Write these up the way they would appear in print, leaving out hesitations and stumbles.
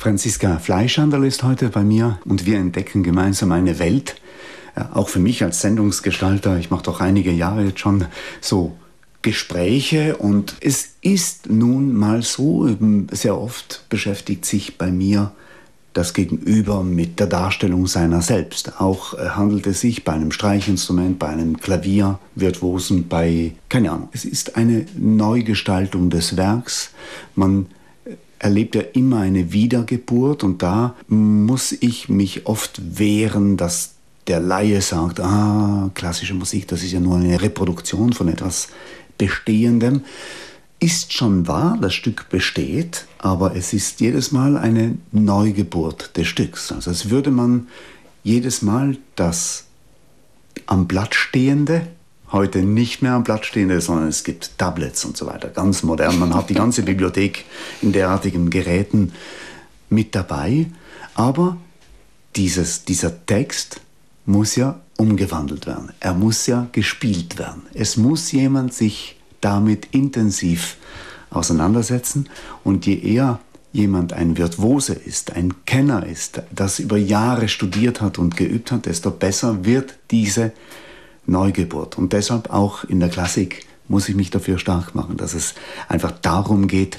Franziska Fleischhandel ist heute bei mir und wir entdecken gemeinsam eine Welt. Auch für mich als Sendungsgestalter, ich mache doch einige Jahre jetzt schon so Gespräche und es ist nun mal so, sehr oft beschäftigt sich bei mir das Gegenüber mit der Darstellung seiner selbst. Auch handelt es sich bei einem Streichinstrument, bei einem Klavier, Virtuosen, keine Ahnung. Es ist eine Neugestaltung des Werks. Man erlebt ja immer eine Wiedergeburt und da muss ich mich oft wehren, dass der Laie sagt, klassische Musik, das ist ja nur eine Reproduktion von etwas Bestehendem. Ist schon wahr, das Stück besteht, aber es ist jedes Mal eine Neugeburt des Stücks. Also als würde man jedes Mal das am Blatt Stehende, heute nicht mehr am Blatt Stehende, sondern es gibt Tablets und so weiter, ganz modern. Man hat die ganze Bibliothek in derartigen Geräten mit dabei, aber dieser Text muss ja umgewandelt werden. Er muss ja gespielt werden. Es muss jemand sich damit intensiv auseinandersetzen und je eher jemand ein Virtuose ist, ein Kenner ist, das über Jahre studiert hat und geübt hat, desto besser wird diese Neugeburt. Und deshalb auch in der Klassik muss ich mich dafür stark machen, dass es einfach darum geht,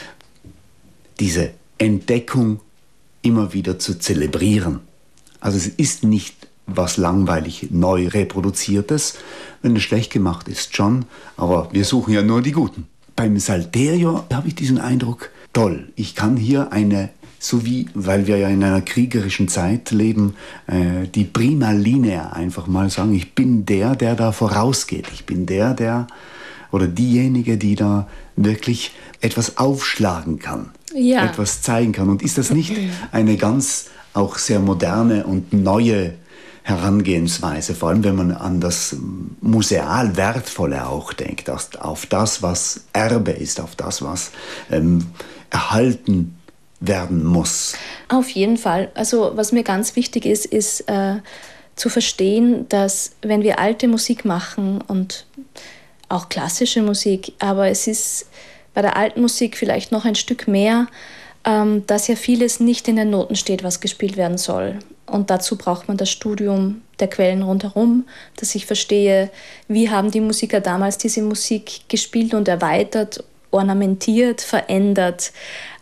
diese Entdeckung immer wieder zu zelebrieren. Also es ist nicht was langweilig neu reproduziertes, wenn es schlecht gemacht ist schon, aber wir suchen ja nur die Guten. Beim Salterio habe ich diesen Eindruck, toll, ich kann hier weil wir ja in einer kriegerischen Zeit leben, die prima linea einfach mal sagen, ich bin der da vorausgeht, ich bin der oder diejenige, die da wirklich etwas aufschlagen kann, etwas zeigen kann. Und ist das nicht eine ganz auch sehr moderne und neue Herangehensweise, vor allem wenn man an das museal Wertvolle auch denkt, auf das, was Erbe ist, auf das, was erhalten werden muss. Auf jeden Fall. Also was mir ganz wichtig ist zu verstehen, dass wenn wir alte Musik machen und auch klassische Musik, aber es ist bei der alten Musik vielleicht noch ein Stück mehr, dass ja vieles nicht in den Noten steht, was gespielt werden soll. Und dazu braucht man das Studium der Quellen rundherum, dass ich verstehe, wie haben die Musiker damals diese Musik gespielt und erweitert, ornamentiert, verändert.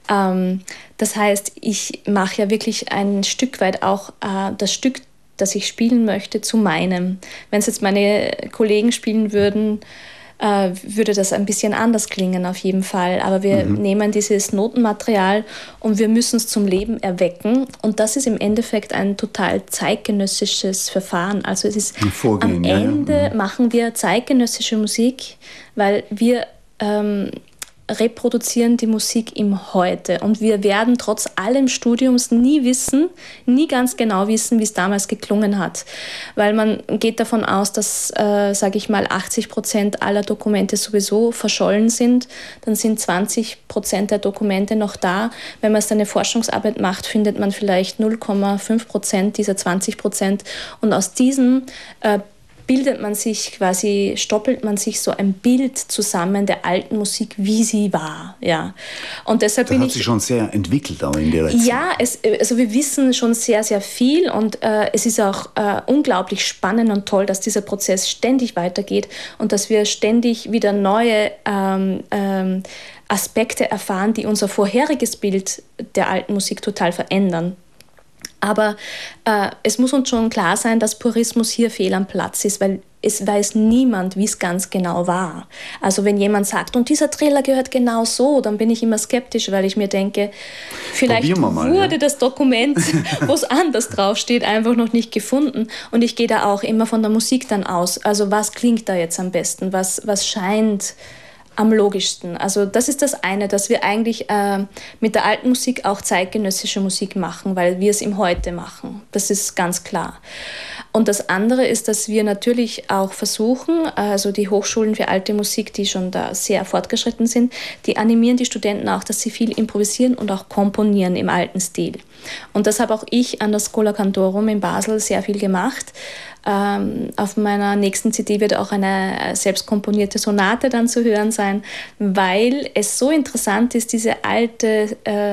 Das heißt, ich mache ja wirklich ein Stück weit auch das Stück, das ich spielen möchte, zu meinem. Wenn es jetzt meine Kollegen spielen würden, würde das ein bisschen anders klingen auf jeden Fall. Aber wir nehmen dieses Notenmaterial und wir müssen es zum Leben erwecken. Und das ist im Endeffekt ein total zeitgenössisches Verfahren. Also es ist am Ende machen wir zeitgenössische Musik, weil wir reproduzieren die Musik im Heute. Und wir werden trotz allem Studiums nie ganz genau wissen, wie es damals geklungen hat. Weil man geht davon aus, dass, sage ich mal, 80% aller Dokumente sowieso verschollen sind. Dann sind 20% der Dokumente noch da. Wenn man eine Forschungsarbeit macht, findet man vielleicht 0,5% dieser 20%. Und aus diesen stoppelt man sich so ein Bild zusammen der alten Musik, wie sie war. Ja. Und deshalb das hat sich schon sehr entwickelt auch in der letzten. Ja, also wir wissen schon sehr, sehr viel und es ist auch unglaublich spannend und toll, dass dieser Prozess ständig weitergeht und dass wir ständig wieder neue Aspekte erfahren, die unser vorheriges Bild der alten Musik total verändern. Aber es muss uns schon klar sein, dass Purismus hier fehl am Platz ist, weil es weiß niemand, wie es ganz genau war. Also wenn jemand sagt, und dieser Trailer gehört genau so, dann bin ich immer skeptisch, weil ich mir denke, vielleicht wurde das Dokument, wo es anders draufsteht, einfach noch nicht gefunden. Und ich gehe da auch immer von der Musik dann aus. Also was klingt da jetzt am besten? Was scheint am logischsten? Also das ist das eine, dass wir eigentlich mit der alten Musik auch zeitgenössische Musik machen, weil wir es im Heute machen. Das ist ganz klar. Und das andere ist, dass wir natürlich auch versuchen, also die Hochschulen für alte Musik, die schon da sehr fortgeschritten sind, die animieren die Studenten auch, dass sie viel improvisieren und auch komponieren im alten Stil. Und das habe auch ich an der Schola Cantorum in Basel sehr viel gemacht. Auf meiner nächsten CD wird auch eine selbst komponierte Sonate dann zu hören sein, weil es so interessant ist, diese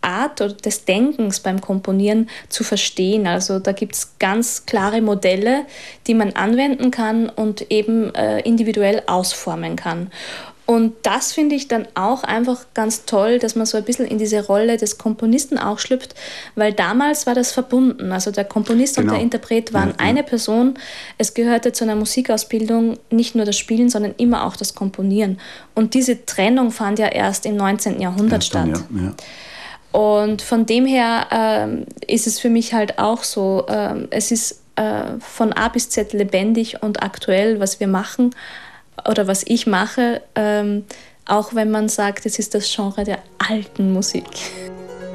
Art oder des Denkens beim Komponieren zu verstehen. Also da gibt es ganz klare Modelle, die man anwenden kann und eben individuell ausformen kann. Und das finde ich dann auch einfach ganz toll, dass man so ein bisschen in diese Rolle des Komponisten auch schlüpft, weil damals war das verbunden. Also der Komponist und der Interpret waren eine Person. Es gehörte zu einer Musikausbildung nicht nur das Spielen, sondern immer auch das Komponieren. Und diese Trennung fand ja erst im 19. Jahrhundert statt. Und von dem her ist es für mich halt auch so, es ist von A bis Z lebendig und aktuell, was wir machen oder was ich mache, auch wenn man sagt, es ist das Genre der alten Musik.